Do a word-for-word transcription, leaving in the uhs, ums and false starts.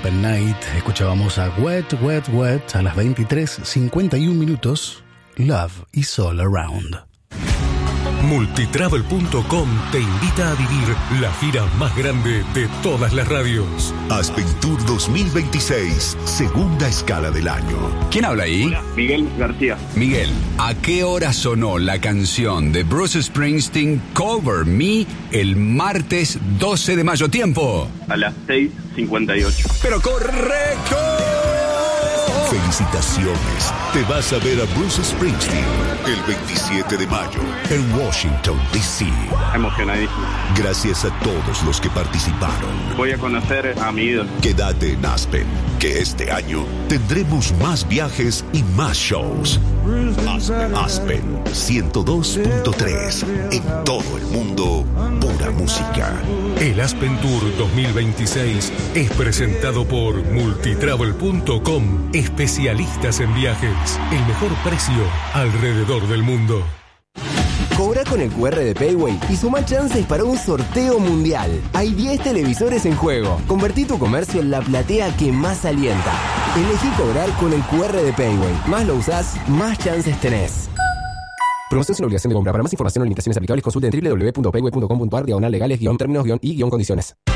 Aspen Night. Escuchábamos a Wet, Wet, Wet a las veintitrés cincuenta y un minutos. Love is all around. Multitravel punto com te invita a vivir la gira más grande de todas las radios. Aspen Tour dos mil veintiséis, segunda escala del año. ¿Quién habla ahí? Hola, Miguel García. Miguel, ¿a qué hora sonó la canción de Bruce Springsteen Cover Me el martes doce de mayo? Tiempo. A las seis cincuenta y ocho. ¡Pero correcto! Felicitaciones. Te vas a ver a Bruce Springsteen el veintisiete de mayo en Washington, D C. Emocionadísimo. Gracias a todos los que participaron. Voy a conocer a mi ídolo. Quédate en Aspen, que este año tendremos más viajes y más shows. Aspen, Aspen ciento dos punto tres. En todo el mundo, pura música. El Aspen Tour dos mil veintiséis es presentado por Multitravel punto com. Especialistas en viajes. El mejor precio alrededor del mundo. Cobra con el cu erre de Payway y suma chances para un sorteo mundial. Hay diez televisores en juego. Convertí tu comercio en la platea que más alienta. Elegí cobrar con el cu erre de Payway. Más lo usás, más chances tenés. Promoción sin obligación de compra. Para más información o limitaciones aplicables, consulte en doble u doble u doble u punto payway punto com punto a r diagonal legales guión términos guión y guión condiciones.